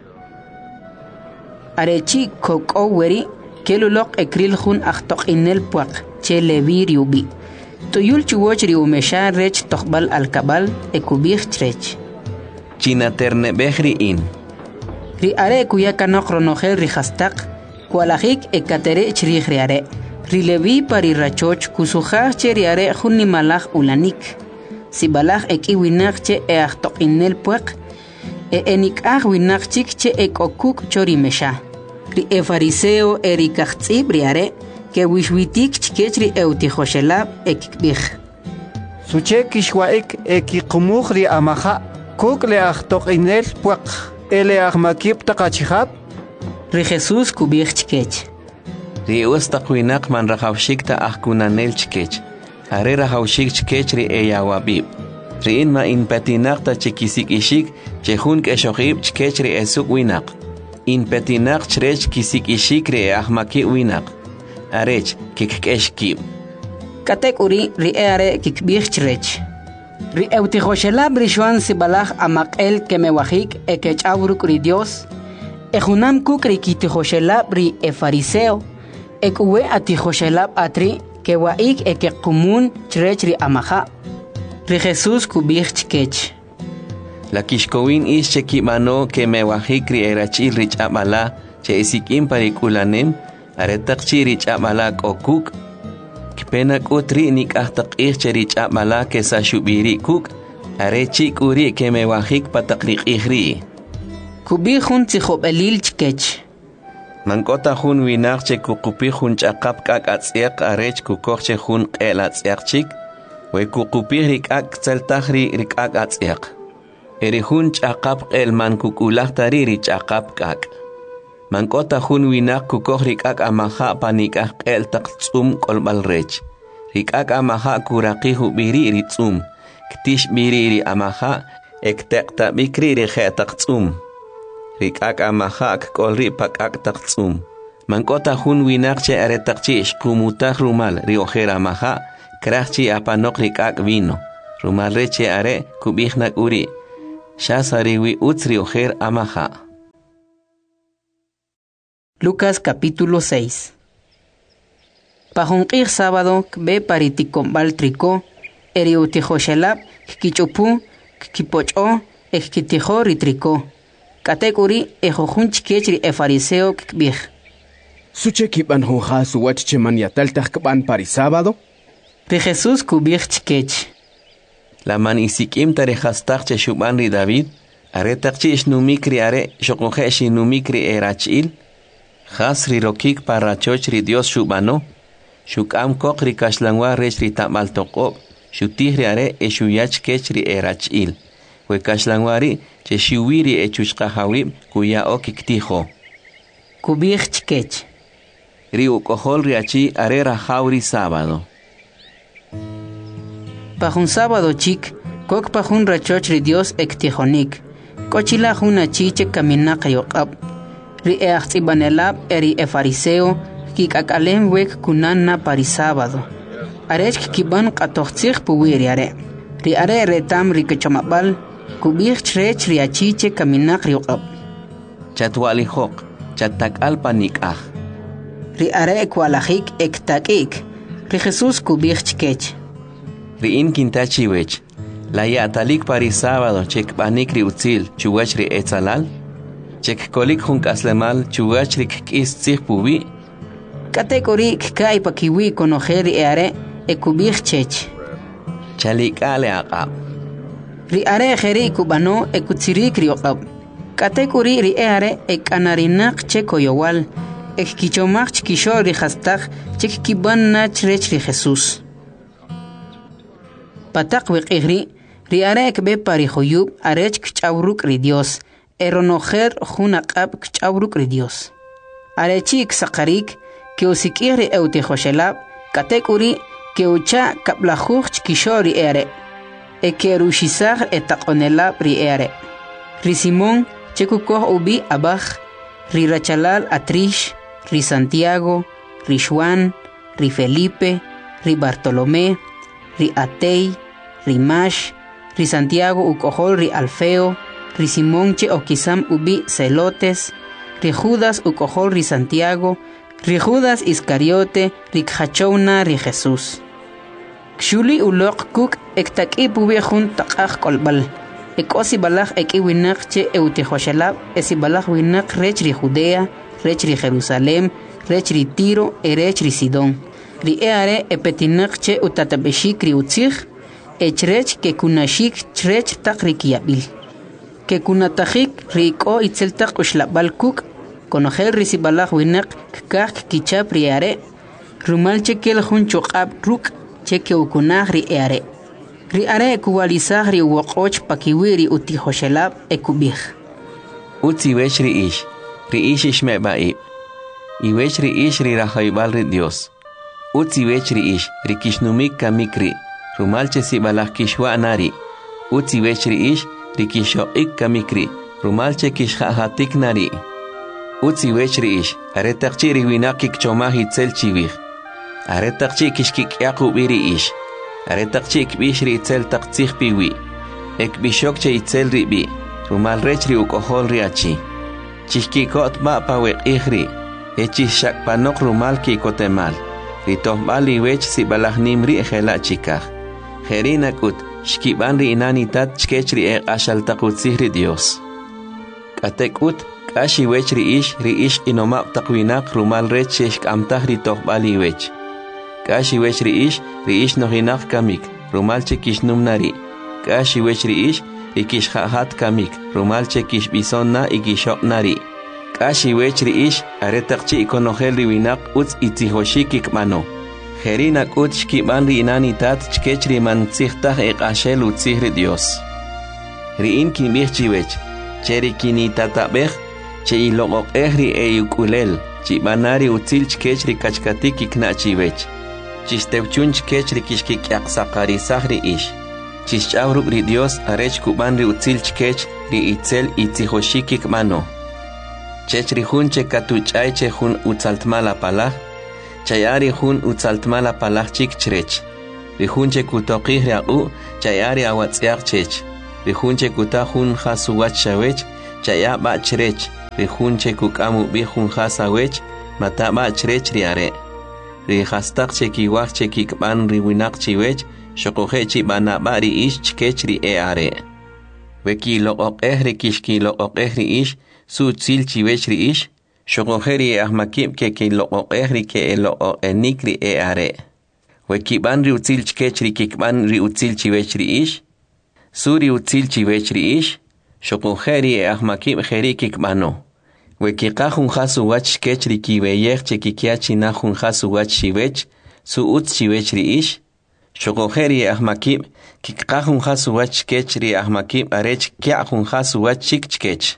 Arechi koko weri, kelulok ekril hun achtok inel puak, che levir yubi. Tuyul chuwoch ri umesha rech tokbal alkabal ekubich trech. China terne behri in. Ri are kuya kanok ronogel ri hastak, kualajik ekatere chrich riare. Rilevi pari rachoch kusuja cheriare junni malach ulanik. Si balach eki winachche e achtok inel puek, e enik ach winachchik che ek okuk chorimesha. Ri e fariseo erikachtzib riare, ke wishwitik chkechri eutijoshelab ekikbich. Suche kishwaik ekikumuch ri amaja, kuk le achtok inel puek, ele achmakib takachihab. Ri Jesús kubich chkech. Ri ustaqwinak man rajawshikta ahkunanel chkech. Are rajawshik chkech ri eyawabib. Ri inma inpetinaqta chikisik ishik chehun keshoqib chkech ri esuk winak. Inpetinaq chrech kisik ishik ri ahmaki winak. Arech kikkeshkib. Katek uri ri eare kikbich chrech. Ri eutijoshelab rishuan sibalach amakel kemewajik ekechawruk ri Dios. Ejunam kukri kitijoshelab ri e fariseo. Ekuwe atijoshelab atri kewaik ekekumun chrech ri amaja. Ri Jesús kubich chkech. La kishkowin is chekimano kemewajik ri erachil rich amala che isikim parikulanem aretakchi rich amala kokuk. Kipena kutri nik ahtak ich rich amala kesashubiri kuk. Arechi kuri kemewajik patakrik ihri. Kubi hun tzijob elil chkech. Mankota hun winak che kukupi hun chakap kak atziak arech kukok che hun el atziak chik. We kukupi rik ak tzeltahri rik ak atziak. Eri hun chakap el man kukulak tariri chakap kak. Mankota hun winak kukok rik ak amaha panik ak el taktsum kolbal rech. Rik ak amaha kuraki hubiri ritsum. Ktish biriri amaha ek tekta bikri rik taktsum. Rikak amahak kolri pakak taktsum. Mankota hun winakche aretakchi shkumutah rumal riojera maha Krachchi apanok rikak vino. Rumalreche are kubihnak uri. Shasariwi utsri ojer amaja. Lucas capítulo seis. Pajunqir sábado kbe pariticombal trico, eriutijoshelab, kichupu, kipocho, ekitijo ritrico. Katekuri ejojun chikechri e fariseo kbij. Suche kiban honja suwach cheman yataltaj kban pari sábado? Ri Jesús kubij chikech. La man isikim tarejastak che shuban ri David, are takchi isnumikri are shokoje isnumikri erachil, Hasri rokik para chochri Dios shubano, shukam kokri kashlangwa rechri tamal tokop, shutihri are e shuyach kechri erachil, we kashlangwari che shuwiri e chushkahawib kuya okiktijo. Kubij chikech. Riu kohol riachi are rajauri sábado. Pajun sábado chik, kok pajun rachochri Dios ektijonik, kochila juna chiche kaminak yokab. Ri eachtibanelab eri e fariseo, kikakalem wek kunana pari sábado. Arech kiban katochtzich puwiri are. Ri are retam ri kechamabal, kubich chrech ri achiche kaminak riokab. Chatwali hok, chatak alpanik ah. Ri are kwalajik ektakik, ri Jesús kubich chkech. Ri in kintachi wech, la yatalik pari sábado chek banik ri utzil chuwech ri etzalal. Chek kolik junk aslemal chugachrik kis tsih pubi. Katekorik kai pakiwi konojeri eare e kubich chech. Chalik ale aqab. Ri are jeri kubano e kutsirik riokab. Katekori ri eare e kanarinak cheko yowal. E kichomak chkisho ri hastak chek kiban na chrech ri Jesús. Patak wek igri ri are ekbe pari joyub arech kchauruk ri Dios. Eronojer junaqab kchauruk ri Dios. Arechik sakarik que usikiri eutijoshelab katekuri que ucha kaplajuj chkishori ere. E que rushizar etaqonelab ri ere. Ri Simón chekukoh ubi abaj, ri Rachalal Atrish, ri Santiago, ri Juan, ri Felipe, ri Bartolomé, ri Atei, ri Mash, ri Santiago ukohol ri Alfeo, ri Simón che okisam ubi celotes, ri Judas ukohol ri Santiago, ri Judas Iscariote, ri khachouna ri Jesús. Kshuli ulok kuk ektak ipubi jun taqaj kolbal. Ekosi balaj eki winak che eutijoshelab, esi balaj winak rech ri Judea, rech ri Jerusalem, rech ri Tiro, e rech ri Sidón. Ri eare epetinak che utatabeshik ri utzich, echrech ke kunashik chrech tak ri kiabil. Que kunatajik rico itzeltak ushlabal kuk, conojer risibalaj winak kak kichap riare, rumal chekel jun chokab ruk, cheke ukunaj riare. Riare kuwalizaj ri wokoch pakiwiri utijoshelab ekubij. Utzi wech ri ish, ri ish ishme baib. I wech ri ish ri rajaibal ri Dios. Utzi wech ri ish, ri kishnumik kamikri, rumal chesibalaj kishwa nari. Utzi wech ri ish, rikisho ik kamikri, rumalche kishhahatik nari. Utzi wechri ish, aretakchi riwinakik chomahi tzel chivich. Aretakchi kishkik yakubiri ish. Aretakchi ikbishri tzel taktzich piwi. Ekbishokche itzel ribi, rumal rechri ukohol riachi. Chishkikot ba pawek ihri, echishak panok rumal kikotemal. Ritohbali wech si balahnim ri ejela chikaj. Jerinakut, Shkiban ri inanitat chkechri e ashaltakutzihri Dios. Katekut, kashi wech ri ish, ri ish inomap takwinak rumal rech shkamtah ri tohbali wech. Kashi wech ri ish, ri ish nohinak kamik, rumal chekishnum nari. Kashi wech ri ish, ri kishhahat kamik, rumal chekish bisonna ikishok nari. Kashi wech ri ish, aretakchi ikonohel ri winak utz itzihoshikik mano. Jerinak ut shkiban ri inanitat chkechri man tzihtaj eqashel utzihri Dios. Ri in kinbih chiwech, cheri kinitatabej, che iloqoq ehri e ukulel, chibanari utzil chkechri kachkatik ikna chiwech. Chistewchun chkechri kishkik yaqsaqarisaj ri ish. Chischawruk ri Dios arech kuban ri utzil chkech ri itzel itzihoshikik mano. Chechri jun che katuchay che jun utzaltmala palaj, Chayari jun utzaltmala palachik chrech. rihunche kutoqih riaqu chayari awatsiaq chech rihunche kutahun hasuwach shawech chaya bachrech rihunche kukamu bihun hasawech mata bachrech riare rihastaq chekiwaq chekikban riwinaq chiwech shoqoje chibana bari ish chkech ri eare weki loqoqeh rikishki loqoqeh ri ish su tsil chiwech ri ish shoqoje ri ahmakib keki loqoqeh ri ke loqoqenik ri eare Wekiban ri utzil chkech ri kikban ri utzil chiwech ri ish. Suri utzil chiwech ri ish. Shokunjeri e ahmakim jeri kikbano. Wekikajun jasu wach chkech ri kiweyech chekikiachi najun jasu wach chiwech. Su utz chiwech ri ish. Shokunjeri e ahmakim kikajun jasu wach chkech ri ahmakim arech kiajun jasu wach chik chkech.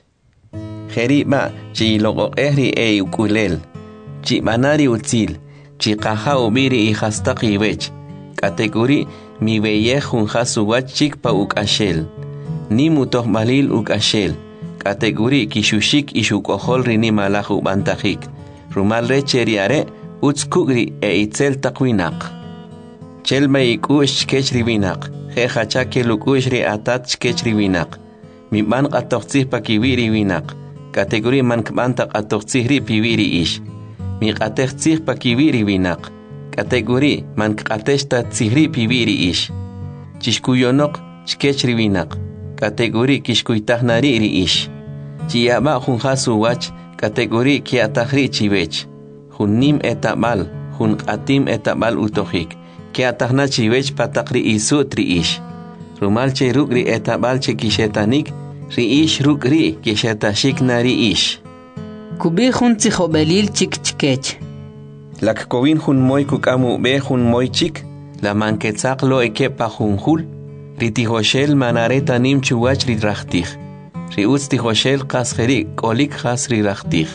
Jeri ba chi loqoqehri e ukulel. Chi banari utzil. Chikaha ubiri y hastaqi wech. Kategori mi beyejun hasu wachik pa ukashel. Ni mutoh malil ukashel. Kategori kishushik ishukojol rini malahu bantajik. Rumal recheri are utskugri e itzel takwinak. Chelma ikush chkechri winak. Jehachake lukush ri atat chkechri winak. Mi ban qatoqtzih pa kiwiri winak. Kategori man kbanta qatoqtzih ri piwiri ish. Mi qatej tzih pa kiwiri winak. Kategori man qateshta tzihri piwiri ish. Chishkuyonok chkechri winak. Kategori kishkuytahnari ri ish. Chiyaba jun hasu wach. Kategori kiatahri chiwech. Jun nim etabal. Jun qatim etabal utojik. Kiatahna chiwech patakri isutri ish. Rumalche rukri etabal che kishetanik. Ri ish rukri kishetashik nari ish. Kubi jun tzihobelil chik chkech. Lak kovin jun moy kukamu be jun moy chik. La manketzak lo eke pa jun hul. Ritihoshel manareta nim chuwach ri rachtich. Ri utz tihoshel kasjeri kolik has ri rachtich.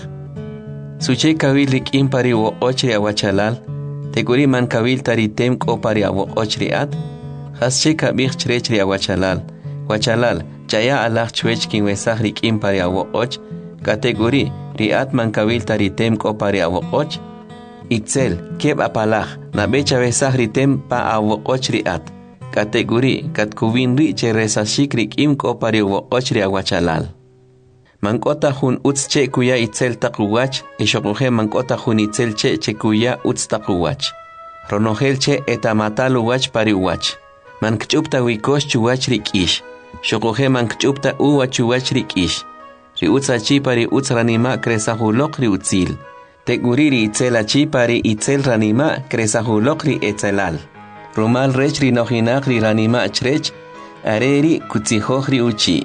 Suche kawil rik impari wo ochri awachalal. Teguri man kawil taritem ko pari awo ochri at. Has che kabich chrech ri awachalal. Wachalal chaya alach chwech kin wesach rik impari awo och. Kategori riat man kawil taritem ko pari awo och. Itzel keb apalach na becha besach ritem pa awo och riat. Kategori kat kubin ri che resashik rik im ko pari awo och ri awachalal. Mankota jun utz che kuya itzel takuwach. Ishokuje mankota jun itzel che che kuya utz takuwach. Ronogel che etamatalu wach pari wach. Man kchupta wikosh chuwach rik ish. Shokuje man kchupta uwa chuwach rik ish. Ri utza chipari utz ranima kresahulok ri utzil. Teguri ri itzela chipari itzel ranima kresahulok ri etzelal. Rumal rech ri nojinak ri ranima chrech. Areri kutzihoj ri uchi.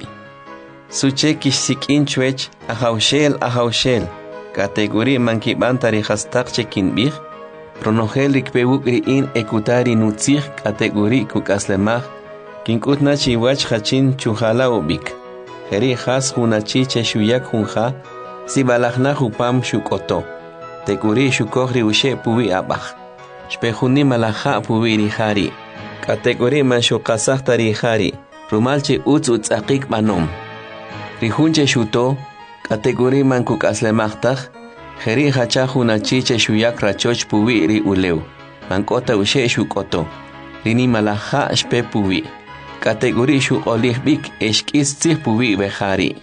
Suche kishsik inchwech ahaushel ahaushel. Kategori mankibanta ri hastak chekin bih. Ronogel rikpewuk ri in ekutari nutzih kategori kukaslemach. Kinkutna chiwach hachin chuhala ubik. Heri has hunachi che shuyak hunja. Si balachna hupam shukoto. Teguri shukogri ushe puwi abach. Shpehuni malacha puwi rihari. Kategori man shukasach tarihari. Rumalche utz utzakik manom. Rihunche shuto. Kategori man kukaslemachtaj. Heri hacha hunachi che shuyak rachoch puwi ri uleu. Mankota ushe shukoto. Rini malacha shpe puwi. Kategori shu olihbik eshkis tzih puwi behari.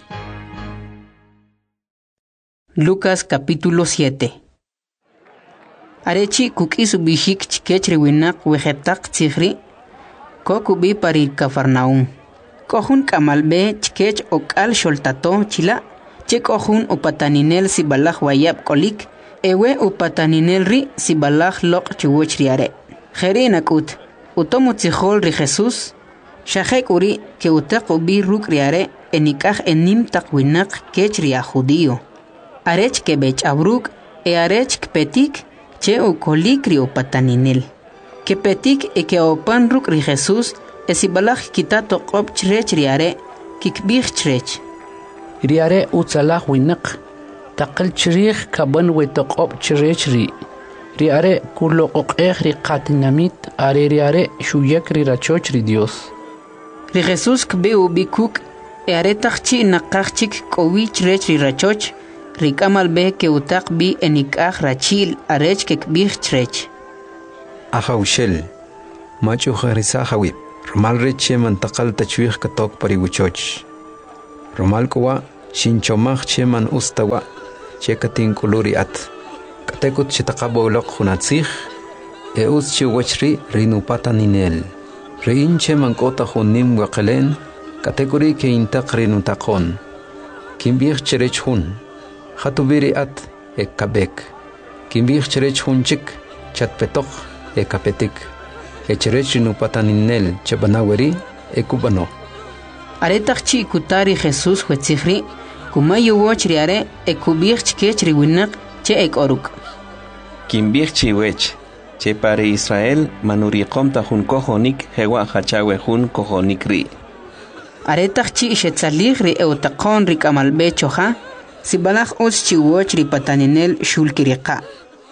Lucas capítulo siete. Arechi kukis ubishik chikech riwinak wejetak tzihri. Kokubi pari Cafarnaum. Kohun kamalbe chikech okal sholtato chila. Che kohun upataninel si balach wayab kolik. Ewe upataninel ri si balach lok chuwoch riare. Jeri nakut. Utomu tzihol ri Jesus. Shahek uri que utak ubi ruk riare enikaj enim takwinak kech ria judío. Arech que bech abruk e arech que petik che o kolik rio pataninel. Que petik e que opan ruk ri Jesús esibalach kitato qop chrech riare kikbich chrech. Riare utzalach winak taqil chrich kaban wetaqop chrech ri. Riare kuloqoq ri qatinamit are riare shuyak ri rachoch ri Dios. Ri Jesús kbe ubikuk e aretachchi nakachchik kowich rech ri rachoch ri kamal be ke utak bi enikaj rachil arech ke kbich chrech. Ahaushel machu kharisa hawib romal reche mantakal tachwih katok pariwichoch romal kuwa shinchomach cheman ustawa chekatin kuluri at katekut chitakaboloq hunatsih e us chiwachri rinupata ninel rein cheman kota hunim waqalen katekuri ke intaq rinutaqon kimbih cherech hun khatubiri at e kabek kimbih cherech hunchik chatpetok e kapetik e cherech rinupata ninel chabanaweri e kubano aretaqchi kutari Jesus huetzihri kumayo wochri are e kubih chkechri winaq che ek oruk kimbih chiwech che pare Israel manuriqom ta hun kojonik hewa hachawe hun kojonik ri aretaqchi shetzalig ri eutaqon ri kamalbe choja sibalaj os chiwoch ri pataninel shulkiriqa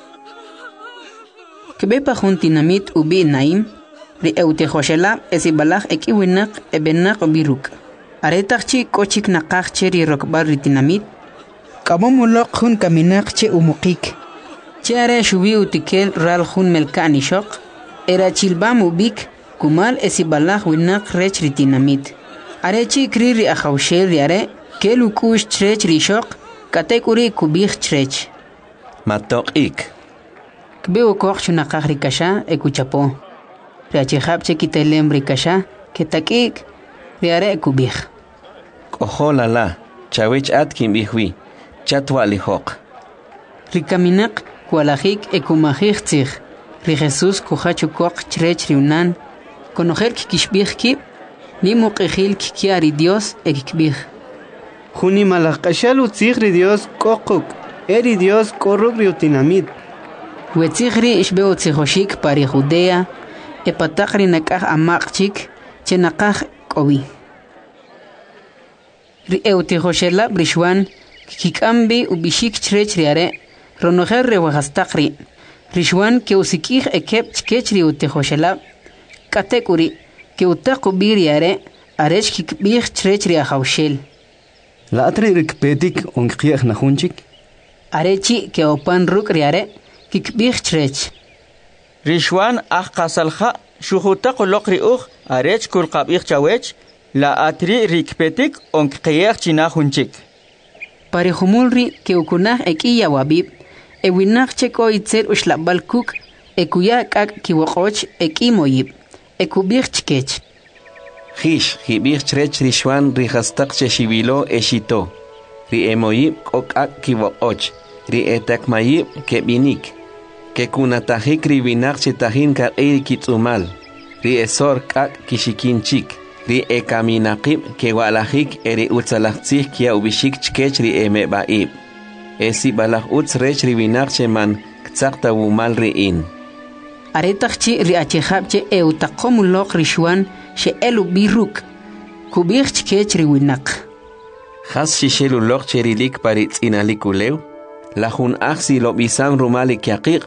kebepa hun tinamit ubi naim ri eutejoshela esibalaj ekiwinaq ebenaq biruk aretaqchi kochik naqaq che ri rokbar ri tinamit kamomuloq hun kaminaq che umuqik che are shubi utikel ral hun melkani shoq era chilbam ubik kumal esibalaj winaq rech ri tinamit arechi kri ri ajawshel ri are kelu kush chrech ri shoq katekuri kubih chrech matoqik kbeu koq chunaqaq ri kasha ekuchapo riachihab che kitelem ri kasha ketakik ri are kubih koholala chawech at kimbihwi chatwa li hoq ri kaminaq kualajik ekumajik tzig ri Jesus kuhachu koq chrech ri unan konojer kikishbih ki ni muqijil kikiari Dios ekikbih Juni malaqashal utzig ri Dios koquk eri Dios korruk ri utinamit wetzigri ishbeu tzijoshik pari Judea e pataqri nakaj amaqchik che naqaj kobi ri eutijoshela brishwan kikambi ubishik chrech ri are ronojer re wajastaqri rishwan ke usikij ekep chkech ri utijoshela katekuri que utaqu biriare arech kikbih chrech ri ajawshel la atri rikpetik onqieh najunchik arechi que opan ruk riare kikbih chrech rishwan aqasalha shuhutaq loqri uj arech kulqabih chawech la atri rikpetik onqieh chinajunchik parihumulri que ukunaj ekiya wabib ewinaq cheko itzer ushlabalkuk ekuya kak kiwoqoch ekimoyib ekubih chkech Hish, hibih chrech rishwan rihastaq cheshibilo eshito. Ri emoyib kokak kiwoqoch. Ri etakmayib kebinik. Ke kunatajik ribinak chetahin ka eir kitsumal. Ri esor kak kishikinchik. Ri ekaminaqib ke walajik eri utsalajtzih kia ubishik chkech ri emebaib. Esi balaj utz rech ribinak cheman ktsakta wumal riin. aretaqchi ri achejabche eutaqomuloq rishwan she elu biruk kubih chkech ri winaq Has shishelu loq cherilik paritz inalikulew la jun aksi lo bisam rumali kiaqiq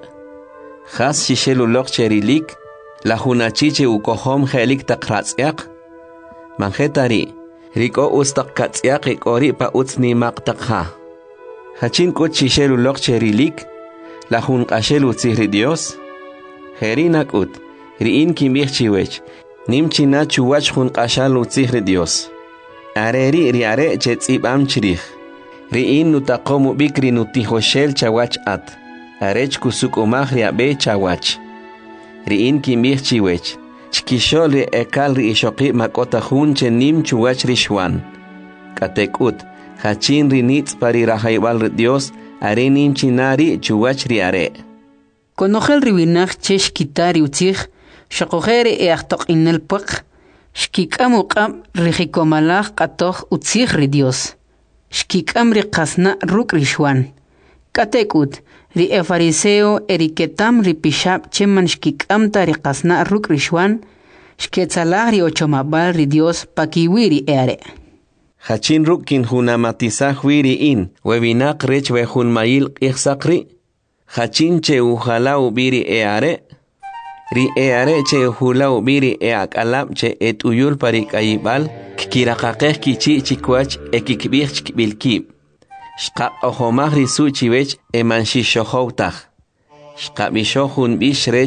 Has shishelu loq cherilik la jun achiche ukohom helik taqratzyak manjetari riko ustaq katzyak ikori pa utsni maqtaqha Hachin ko shishelu loq cherilik la jun qashelu tsihri Dios Herinak ut, riin kimbih chiwech, nim china chuwach jun qashalu tzihri Dios. Areri riare chetzib am chirich. Riin nutaqomu bikri nutijoshel chawach at. Arech kusuk umah riabe chawach. Riin kimbih chiwech. Chkishol ri ekal ri ishoqi makota jun che nim chuwach rishwan. Katek ut, hachin ri nitz pari rahaibal Dios, are nim chinari chuwach riare. Konojel ribinaq chesh kitari utzig shaqojere e aqtoq inel puq shkikam uqam rijikomalaj qatoj utzig ri Dios shkikam ri qasna ruk rishwan katekut ri e fariseo eriketam ri pishab cheman shkikam ta ri qasna ruk rishwan shketsalaj ri ochomabal ri Dios pakiwiri eare Hachin ruk kin hunamatizaj wiri in webinaq rech wejun mayil qixsaqri Hachin che ujala ubiri eare, ri eare che ujula ubiri e akalab che et uyul parik ayibal, kikirakakeh kichi chikwach e kikbich chikbilkib. Shqa ohomah risu chiwech e manshishohoutaj. Shqa bishohun bishrech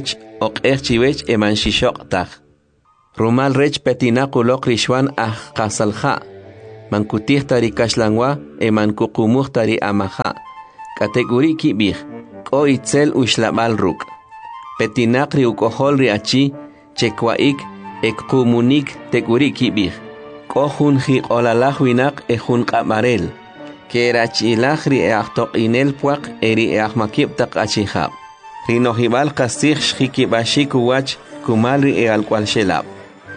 oq'ej chiwech eman shishok taj. Rumal rech petinaq uloq rishwan aj qasalja. Mankutij tari kashlangwa eman kuqumuj tari amaja. Kategori kibij, k'o itzel uxlabal ruk. Petinaq ri uk'ojol ri achi, chekwaik ekqumunik teguri kibij. K'o jun jiq'olalaj winaq e jun q'abarel. Kerachilaj ri eajtoq'inel puaq eri eajmakib taq achijab. Ri nojibal qasij xjikib'axik uwach kumal ri ealkwalxelab.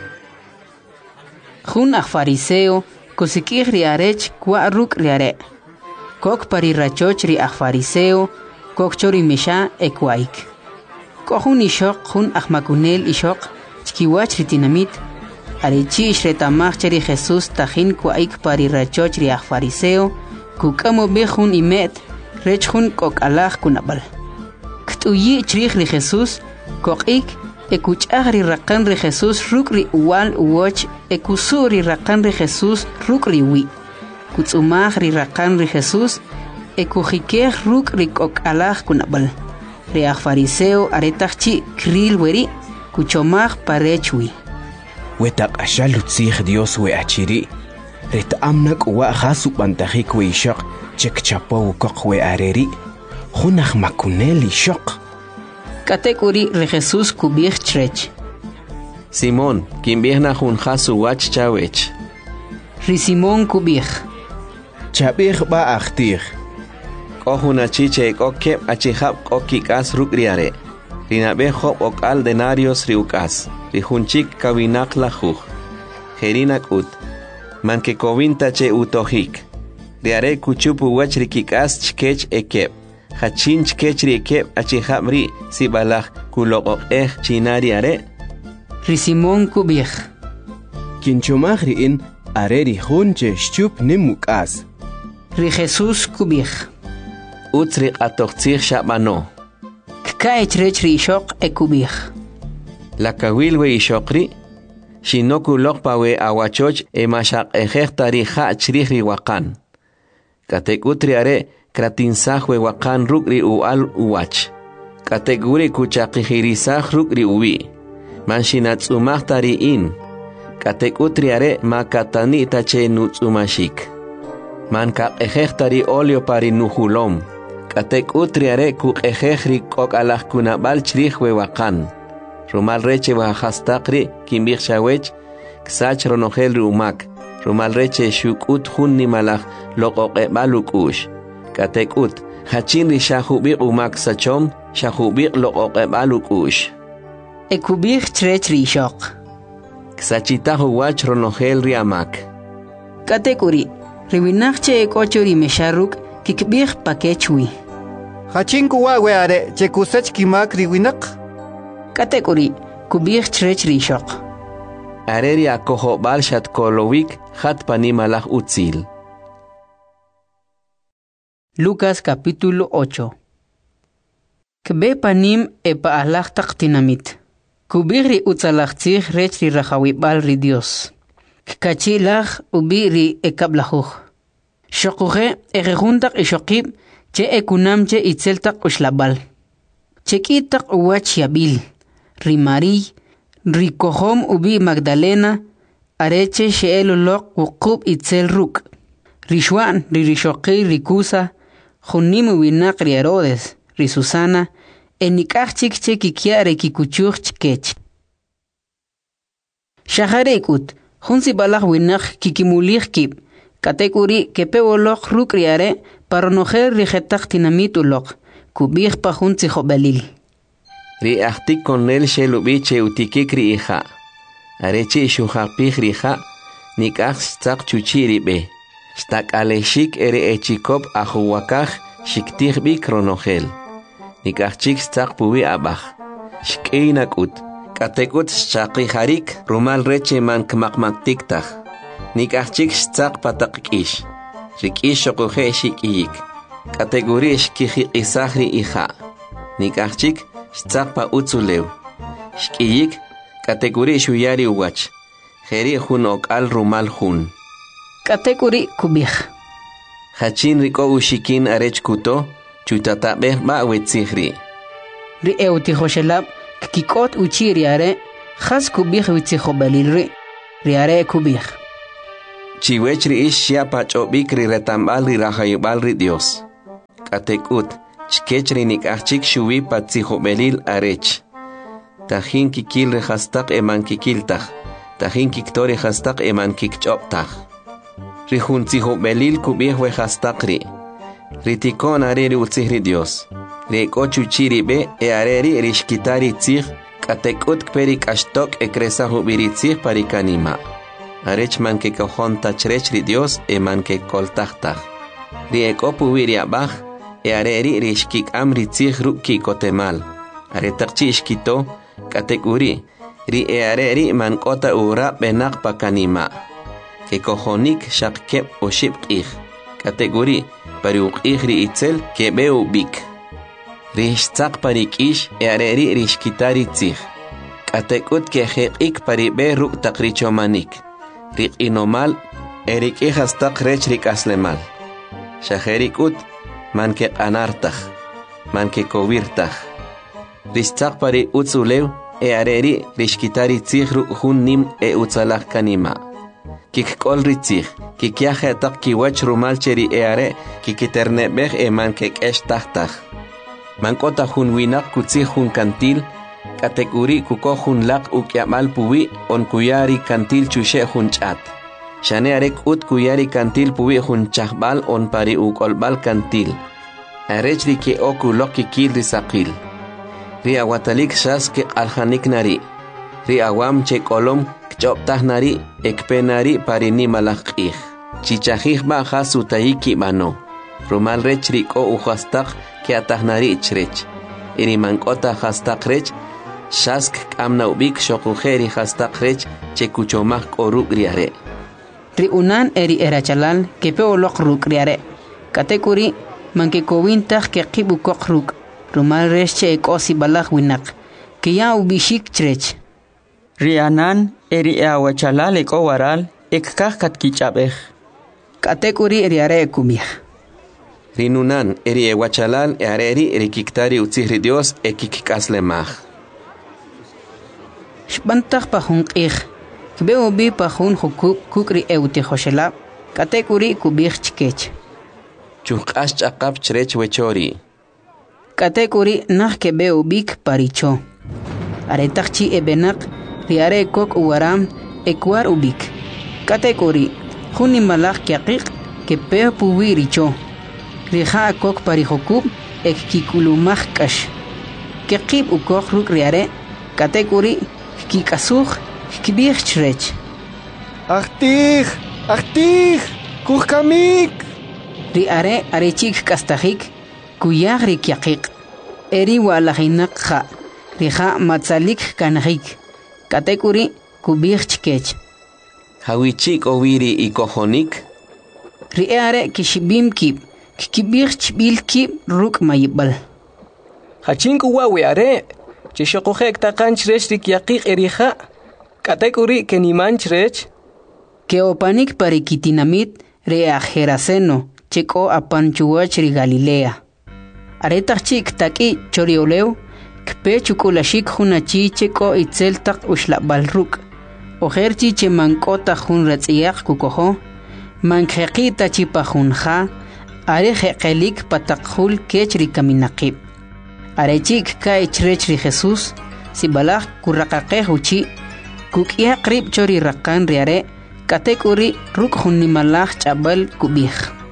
Jun aj fariseo kusikij ri arech kwa ruk ri are. Kok pari rachoch ri aj fariseo kok chori misha ekwaik. Ko jun ishok jun aj makunel ishok chkiwach ri tinamit. Arechi ishretamaj cheri Jesús tajin kwaik pari rachoch ri aj fariseo kukamo bejun imet rech jun kok alaj kunabal. Ktuyi chrij ri Jesús kokik ekuch'aj ri raqan ri Jesús ruk ri uwal uwoch ekusu ri raqan ri Jesús ruk ri wi. Kutzumaj ri raqan ri Jesús ekujikej ruk ri kok alaj kunabal. Ri aj fariseo aretajchi kril weri kuchomaj parechwi. Wetaq ashal utzij Dios we achiri. Ret amnak wa khasu bantajik we ishaq chek chapo kok we areri. Junaj makunel ishaq. Katekuri ri Jesús kubij chrech. Simón, quien viene jun jasu wach chawech. Ri Simón kubij. Chabij ba achtij. Kohuna chiche kokke achihab kokikas rukriare. Rinabe hop okal denarios riukas. Rijunchik kawinak lajuj. Jerinak ut. Manke kovinta che utohik. Riare kuchupu wach rikikas chkech ekep. Hachin chkech ri ekep achihab ri sibalaj kulok eh chinari are. Ri Simón kubij. Kinchomaj riin are ri junche shchup nimukas. Ri Jesús kubij. Utsri atochtzij shabano. Kkaech rech ri ishok ekubij. La kawilwe ishokri. Shinoku lokpawe awachoch e mashaq ejej tarija chrij ri wakan. Katekutri are kratinsajwe wakan ruk ri ual uwach. Kateguri kuchaqijirisaj ruk ri uwi. Manshinatzumaj tari in. Katekutri are makatani tache nutzumashik. Manka ejej tari olio pari nuhulom. Katekutri are kuk ejej ri kok alaj kunabal chrij we wakan. Rumal reche wajastaqri kimbij shawech ksach ronojel rumak. Rumal reche shukut hun nimalaj loqoqe balukush. Katekut hachin ri shahubiq umak sachom shahubiq loqoqe balukush. Ekubij chrech ri ishok. Ksachitahu wach ronojel ri amak. Katekuri riwinaqche ekochori mesharuk kikbij pakechwi. Hachin kuwa we are chekusach kimak riwinaq. Katekuri kubij chrech ri ishok. Areri akoho bal shat kolowik hat panimalaj utzil. Lucas capítulo ocho. Kbe panim epa alaj taqtinamit. Kubij ri utzalajtzij rech ri rajawibal ri Dios. Kachilaj ubi ri ekablajuj. Shokuje ejejuntak ishokib che ekunamche itzeltak ushlabal. Chekitak uwach yabil. Ri Mari, ri kohom ubi Magdalena, areche sheelolok ukub itzel ruk. Ri Shwan, ri rishoki rikusa, junim winak ri Herodes, ri Susana, enikaj chikche kikiare kikuchuj chkech. Shaharekut, junsi balaj winak kikimulij kib, katekuri kepewolok ruk riare, paronojer ri jetak tinamit ulok, kubij pa junsi jobelil. Ri ahtik konel shelubiche utikikri ija. Areche shuhapij rija, nikaj stak chuchiri be. Stak aleshik ere echikop ahuwakaj shiktij bi kronogel. Nikaj chik stak puwi abaj. Shkeinakut. Katekut shaqijarik rumal reche man kmakmaktiktaj. Nikaj chik stak patakkish. Rikish shokuje shikiyik. Kategori shkijikisajri ija. Nikaj chik Stzakpa utzulew. Shkiyik, kategori shuyari uwach. Jeri jun okal rumal jun. Kategori kubij. Hachin riko ushikin arech kuto, chutatabeh ba wetzihri. Ri eutijoshelab, kikot uchi riare khas kubih witsikho balilri riare kubih chiwechri ish ya pachobikri retambalri rahayubalri Dios katekut chkechri nikachik shuwi patsikho belil arech tajin kikil rehastak eman kikiltaj tajin kiktori hastak eman kikchoptaj rihun tsiho belil kubih we hastakri ritikon areri utsihri Dios Reko chuchiri be e areri rishkitari tzig katekut kperi kashtok e kresa hubiri tzig parikanima. Arech man ke kohon tachrech ri Dios e man ke koltachtach. Ri eko puwiri abach e areri rishkik amri tzig ruki kotemal. Aretakchi ishkito katekuri ri e areri man kota ura benak pakanima. Ke kohonik shakkep o shipkich. Kategori pari uqich ri itzel ke beu bik. Rishtzak parikish e areri rishkitari tzig. Katekut ke jekik pari be ruk takrichomanik. Rik inomal erik ihastak rech rik aslemal. Shaherikut man ke anartach. Man ke kovirtach. Rishtzak pari utzulew e areri rishkitari tzig ruk hun nim e utzalach kanima. Kik kol ritzig, kik yahe tak kiwach rumal cheri e are, kikiterne bech e man kek esh tachtach. Mankota hun winak kutsi hun kantil, kategori kuko hun lak ukyamal puwi on kuyari kantil chushe hun chat. Shane arek ut kuyari kantil puwi hun chahbal on pari ukolbal kantil. Arech di ke oku loki kil risakil. Ri awatalik shas ke alhanik nari. Ri awam che kolom kchoptah nari ekpenari pari ni malakih. Chichahih ba hasu taiki bano. Rumal rech riko uhastak ke atahnari ichrech. Iri mankota hastak rech, shask kamna ubik shokujeri hastak rech che kuchomak oruk riare. Ri unan eri erachalal ke peolok ruk riare. Katekuri manke kowintah ke kibu kok ruk. Rumal rech che ekosi balak winak. Ke ya ubishik chrech. Rianan eri awachalal eko waral ekkah katkichapeh. Katekuri riare kumih. Rinunan eri ewachalal e areri rikiktari utzihri Dios e kikikaslemach. Shbantach pahun qih. Kbeo bi pahun hukuk kukri euti hoshela. Katekuri kubih chkech. Chukash chakap chrech wechori. Katekuri nah kebeo bik paricho. Aretakchi ebenak riare kok uwaram ekwar ubik. Katekuri huni malak kyaqik kepeo puwiricho. Riha kok parihokub ek kikulumach kash. Kekib ukok ruk riare, katekuri kikasuch kibich chrech. Achtich, achtich, kuchkamik. Riare arechik kastahik, kuyag rikyakik. Eri walahinak ha, riha matzalik kanahik. Katekuri kubich chkech. Hawichik oviri ikohonik. Riare kishibim kib. Kibir chbil kib ruk mayibal. Hachinku wawe are. Chishokojek takan chrech rikyakik erija. Katekuri keniman chrech. Ke opanik parikitinamit reajeraceno. Cheko apanchuach ri Galilea. Aretach chik taki chorioleu. Kpe chukulashik hunachi cheko itzel tak ushlabal ruk. Ojerchi che mankota hun ratziyak kukoho. Mankheqita chipa hunja. Are jeqelik patakhul kechri kaminaqib. Are chik ka ichrechri Jesus, si balak kurraqaqe huchi, kukia qrib chori raqan riare, katekuri ruk hunnimalach chabal kubih.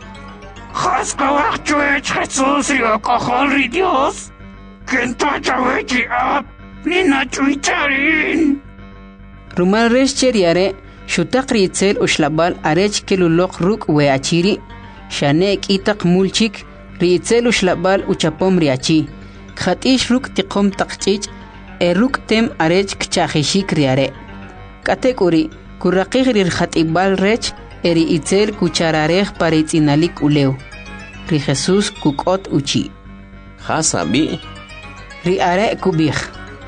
Haskawak chuech Jesus rio kohol ri Dios, kenta chawechi ap, nina chuicharin. Rumal resche riare, shutakri itzel ushlabal arech kelulok ruk we achiri, Shanek itak mulchik, riitzelu shlabal uchapom riachi. Khatish ruk tiqom taqchich, e ruk tem arech kchahishik riare. Katekuri, kurraqih rir khatibal rech, eri itzel kuchararej paritzinalik uleu. Ri Jesus kukot uchi. Hasabi. Ri are kubih.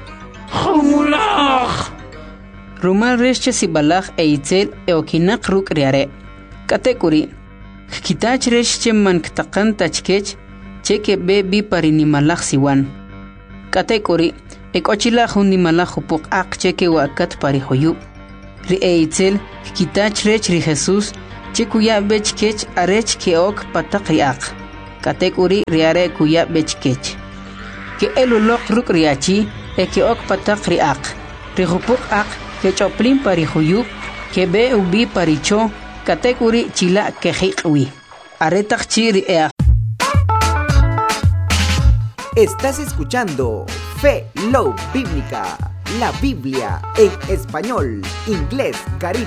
Humulach. Rumal resche sibalach e itzel e okinak ruk riare. Katekuri. Kitach reshche man ktakan tachkech cheke be bi parinimalach siwan. Katekuri Ekochila hundi malajo pok ak cheke wakat pari hoyu. Ri eitel kitach rech ri Jesus chekuya bech kech arech keok patak ri ak. Katek uri riare kuya bech kech. Ke elulok ruk riachi e keok patak ri ak. Ri hupuk ak ke choplin pari hoyu ke be ubi paricho katek uri chila ke hikwi. Aretak chiri e. Estás escuchando Fe Love Bíblica, la Biblia en español, inglés, caribe.